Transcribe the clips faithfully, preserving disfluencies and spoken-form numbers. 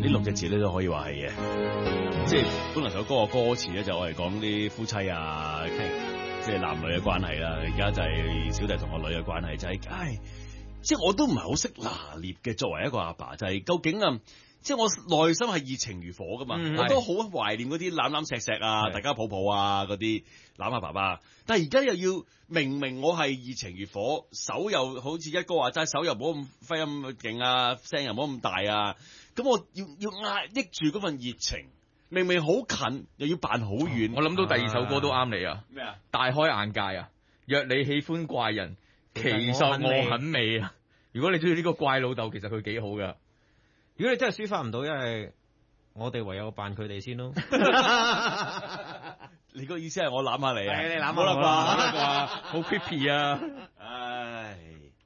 呢六隻字咧都可以話係嘅，即係本來首歌嘅歌詞咧就我係講啲夫妻啊，即係男女嘅關係啦。而家就係小弟同個女嘅關係，就係、是、唉，即係我都唔係好識拿捏嘅。作為一個阿爸，就係、是、究竟啊，即係我內心係熱情如火噶嘛，嗯、我都好懷念嗰啲攬攬錫錫啊，大家抱抱啊嗰啲攬下爸爸。但係而家又要明明我係熱情如火，手又好似一哥話齋，手又唔好咁揮咁勁啊，聲又唔好咁大啊，咁我要要壓抑住嗰份熱情。明明好近，又要扮好遠。 我諗到第二首歌都啱你啊！ 咩啊？ 大開眼界啊！若你喜歡怪人，其實我很美啊！如果你中意呢個怪老豆，其實佢幾好噶。 如果你真係抒發唔到，因為我哋唯有扮佢哋先咯。 你個意思係我攬下你啊？ 係你攬下我啦啩？ 得啩？ 好 creepy 啊！ 唉，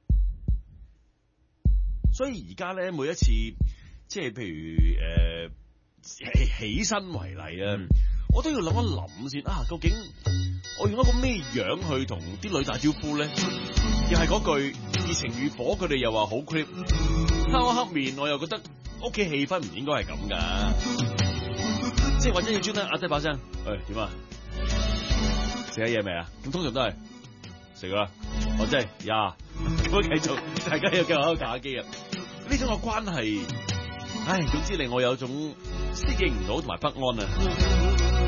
所以而家咧，每一次即係譬如誒。呃起起身為例啊，嗯、我都要諗一諗先啊，究竟我用一個咩樣去同啲女打招呼咧？又係嗰句熱情如火，佢哋又話好 creep，黑口黑面，我又覺得屋企氣氛唔應該係咁噶，即係或者要專登壓低把聲，誒點啊？食咗嘢未啊？咁通常都係食啦，我真係呀，咁繼續，大家又繼續喺度打機啊！呢種嘅關係。唉，總之令我有種適應唔到同埋不安啊！